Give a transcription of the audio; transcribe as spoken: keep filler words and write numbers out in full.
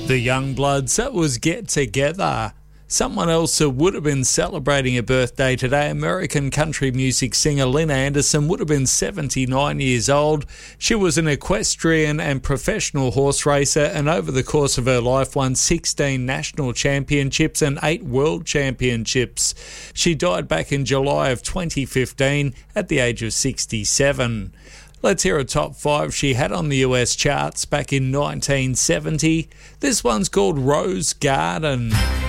The Youngbloods, that was Get Together. Someone else who would have been celebrating a birthday today, American country music singer Lynn Anderson, would have been seventy-nine years old. She was an equestrian and professional horse racer, and over the course of her life won sixteen national championships and eight world championships. She died back in July of twenty fifteen at the age of sixty-seven. Let's hear a top five she had on the U S charts back in nineteen seventy. This one's called Rose Garden.